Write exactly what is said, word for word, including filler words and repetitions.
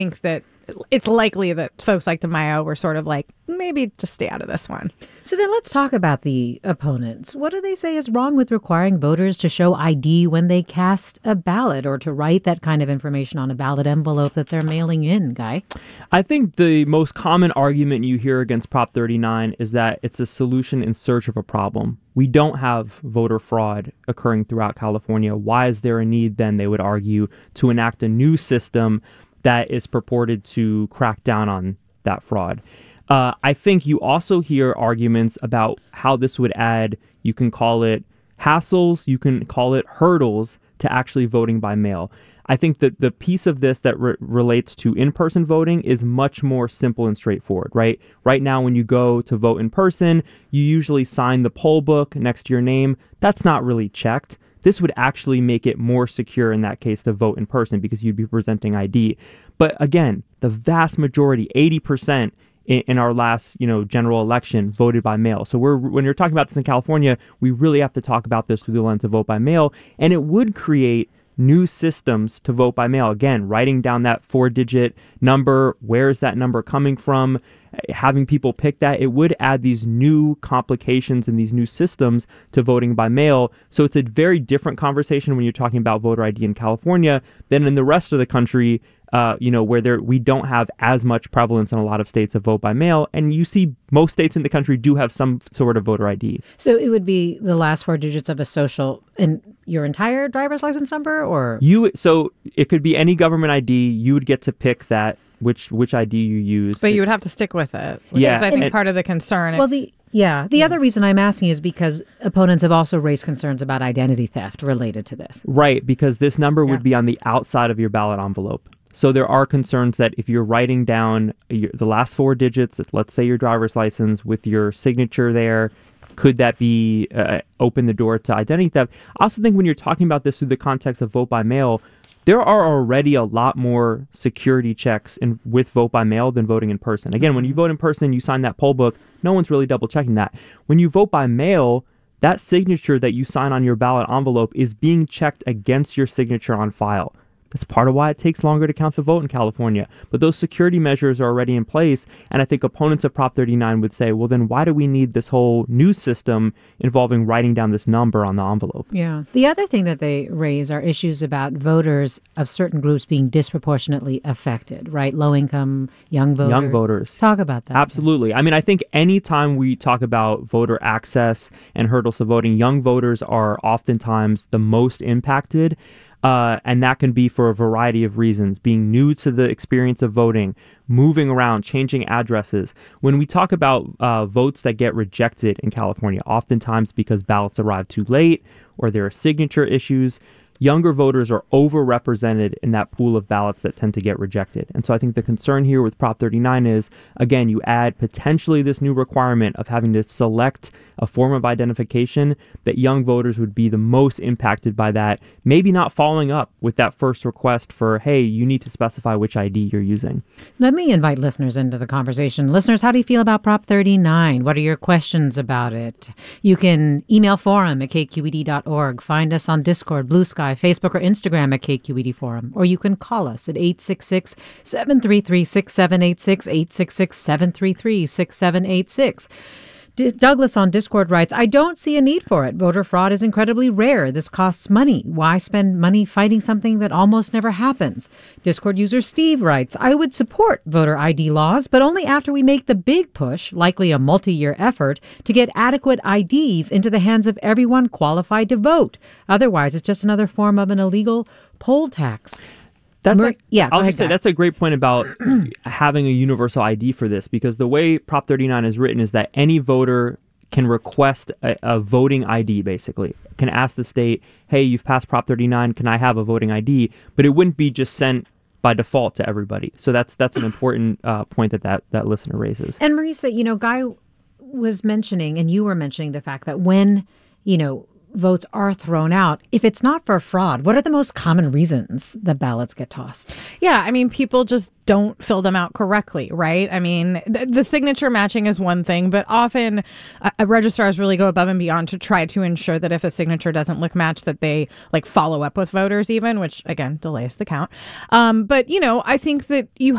think that it's likely that folks like DeMaio were sort of like, maybe just stay out of this one. So then let's talk about the opponents. What do they say is wrong with requiring voters to show I D when they cast a ballot or to write that kind of information on a ballot envelope that they're mailing in, Guy? I think the most common argument you hear against Prop thirty-nine is that it's a solution in search of a problem. We don't have voter fraud occurring throughout California. Why is there a need then, they would argue, to enact a new system that is purported to crack down on that fraud? Uh, I think you also hear arguments about how this would add, you can call it hassles, you can call it hurdles to actually voting by mail. I think that the piece of this that re- relates to in-person voting is much more simple and straightforward, right? Right now, when you go to vote in person, you usually sign the poll book next to your name. That's not really checked. This would actually make it more secure in that case to vote in person because you'd be presenting I D. But again, the vast majority, eighty percent in, in our last, you know, general election voted by mail. So we're when you're talking about this in California, we really have to talk about this through the lens of vote by mail. And it would create new systems to vote by mail. Again, writing down that four-digit number, where is that number coming from, having people pick that, it would add these new complications and these new systems to voting by mail. So it's a very different conversation when you're talking about voter I D in California than in the rest of the country, uh, you know, where there we don't have as much prevalence in a lot of states of vote by mail. And you see most states in the country do have some sort of voter I D. So it would be the last four digits of a social and your entire driver's license number, or you. So it could be any government I D. You would get to pick that. Which which I D you use. But you would have to stick with it. Which Yeah. is, I think, And- part of the concern. well, If- the yeah. The other reason I'm asking is because opponents have also raised concerns about identity theft related to this. Right, because this number Yeah. would be on the outside of your ballot envelope. So there are concerns that if you're writing down your, the last four digits, let's say your driver's license with your signature there, could that be uh, open the door to identity theft? I also think when you're talking about this through the context of vote by mail, there are already a lot more security checks in, with vote by mail than voting in person. Again, when you vote in person, you sign that poll book, no one's really double checking that. When you vote by mail, that signature that you sign on your ballot envelope is being checked against your signature on file. That's part of why it takes longer to count the vote in California. But those security measures are already in place. And I think opponents of Prop thirty-nine would say, well, then why do we need this whole new system involving writing down this number on the envelope? Yeah. The other thing that they raise are issues about voters of certain groups being disproportionately affected, right? Low income, young voters. Young voters. Talk about that. Absolutely. I mean, I think anytime we talk about voter access and hurdles to voting, young voters are oftentimes the most impacted. Uh, and that can be for a variety of reasons, being new to the experience of voting, moving around, changing addresses. When we talk about uh, votes that get rejected in California, oftentimes because ballots arrive too late or there are signature issues, younger voters are overrepresented in that pool of ballots that tend to get rejected. And so I think the concern here with Prop thirty-nine is, again, you add potentially this new requirement of having to select a form of identification, that young voters would be the most impacted by that, maybe not following up with that first request for, hey, you need to specify which I D you're using. Let me invite listeners into the conversation. Listeners, how do you feel about Prop thirty-nine? What are your questions about it? You can email forum at k q e d dot org. Find us on Discord, Blue Sky, Facebook, or Instagram at K Q E D Forum. Or you can call us at eight six six, seven three three, six seven eight six, eight six six, seven three three, six seven eight six. D- Douglas on Discord writes, I don't see a need for it. Voter fraud is incredibly rare. This costs money. Why spend money fighting something that almost never happens? Discord user Steve writes, I would support voter I D laws, but only after we make the big push, likely a multi-year effort, to get adequate I Ds into the hands of everyone qualified to vote. Otherwise, it's just another form of an illegal poll tax. That's Mer- like, yeah, go I'll ahead, just say Guy. that's a great point about having a universal I D for this, because the way Prop thirty-nine is written is that any voter can request a, a voting I D, basically, can ask the state, hey, you've passed Prop thirty-nine, can I have a voting I D? But it wouldn't be just sent by default to everybody. So that's that's an important uh, point that, that that listener raises. And Marisa, you know, Guy was mentioning, and you were mentioning the fact that when, you know, votes are thrown out, if it's not for fraud, what are the most common reasons the ballots get tossed? Yeah, I mean, people just don't fill them out correctly, right? I mean, th- the signature matching is one thing, but often uh, registrars really go above and beyond to try to ensure that if a signature doesn't look matched, that they like follow up with voters even, which again, delays the count. Um, but, you know, I think that you